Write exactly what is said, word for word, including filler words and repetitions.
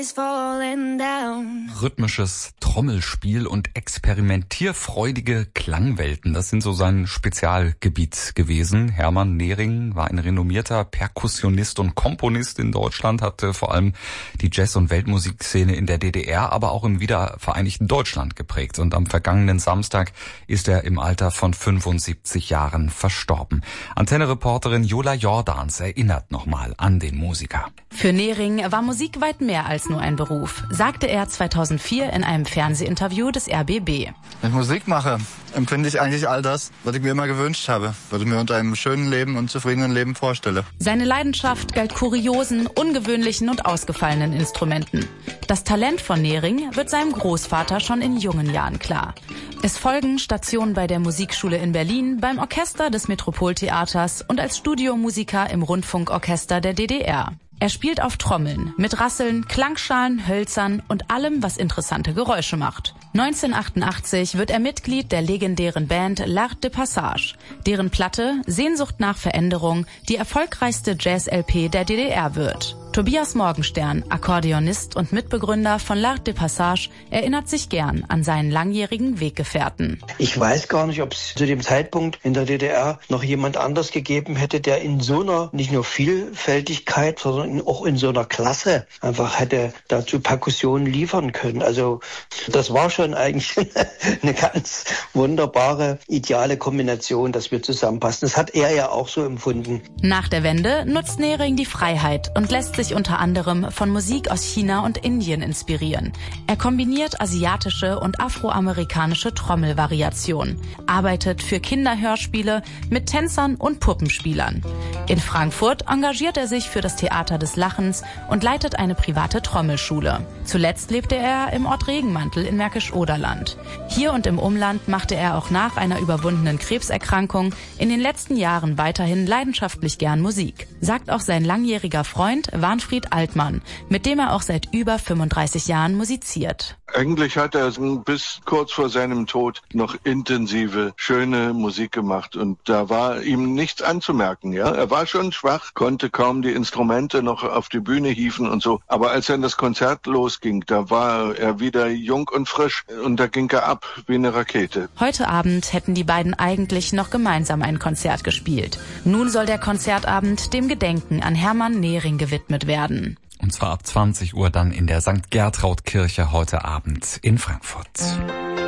Rhythmisches Trommelspiel und experimentierfreudige Klangwelten, das sind so sein Spezialgebiet gewesen. Hermann Nering war ein renommierter Perkussionist und Komponist in Deutschland, hatte vor allem die Jazz- und Weltmusikszene in der D D R, aber auch im wiedervereinigten Deutschland geprägt. Und am vergangenen Samstag ist er im Alter von fünfundsiebzig Jahren verstorben. Antenne-Reporterin Jola Jordans erinnert nochmal an den Musiker. Für Nering war Musik weit mehr als nur ein Beruf, sagte er zweitausendvier in einem Fernsehinterview des R B B. Wenn ich Musik mache, empfinde ich eigentlich all das, was ich mir immer gewünscht habe, was ich mir unter einem schönen Leben und zufriedenen Leben vorstelle. Seine Leidenschaft galt kuriosen, ungewöhnlichen und ausgefallenen Instrumenten. Das Talent von Nering wird seinem Großvater schon in jungen Jahren klar. Es folgen Stationen bei der Musikschule in Berlin, beim Orchester des Metropoltheaters und als Studiomusiker im Rundfunkorchester der D D R. Er spielt auf Trommeln, mit Rasseln, Klangschalen, Hölzern und allem, was interessante Geräusche macht. neunzehnhundertachtundachtzig wird er Mitglied der legendären Band L'Art de Passage, deren Platte Sehnsucht nach Veränderung die erfolgreichste Jazz-L P der D D R wird. Tobias Morgenstern, Akkordeonist und Mitbegründer von L'Art de Passage, erinnert sich gern an seinen langjährigen Weggefährten. Ich weiß gar nicht, ob es zu dem Zeitpunkt in der D D R noch jemand anders gegeben hätte, der in so einer, nicht nur Vielfältigkeit, sondern auch in so einer Klasse einfach hätte dazu Perkussionen liefern können. Also das war schon eigentlich eine ganz wunderbare, ideale Kombination, dass wir zusammenpassen. Das hat er ja auch so empfunden. Nach der Wende nutzt Nering die Freiheit und lässt sich unter anderem von Musik aus China und Indien inspirieren. Er kombiniert asiatische und afroamerikanische Trommelvariationen, arbeitet für Kinderhörspiele mit Tänzern und Puppenspielern. In Frankfurt engagiert er sich für das Theater des Lachens und leitet eine private Trommelschule. Zuletzt lebte er im Ort Regenmantel in Märkisch-Oderland. Hier und im Umland machte er auch nach einer überwundenen Krebserkrankung in den letzten Jahren weiterhin leidenschaftlich gern Musik, sagt auch sein langjähriger Freund Warnfried Altmann, mit dem er auch seit über fünfunddreißig Jahren musiziert. Eigentlich hat er bis kurz vor seinem Tod noch intensive, schöne Musik gemacht und da war ihm nichts anzumerken. Ja, er war schon schwach, konnte kaum die Instrumente noch auf die Bühne hieven und so. Aber als dann das Konzert losging, da war er wieder jung und frisch und da ging er ab wie eine Rakete. Heute Abend hätten die beiden eigentlich noch gemeinsam ein Konzert gespielt. Nun soll der Konzertabend dem Gedenken an Hermann Nering gewidmet werden. Und zwar ab zwanzig Uhr dann in der Sankt Gertraud Kirche heute Abend in Frankfurt.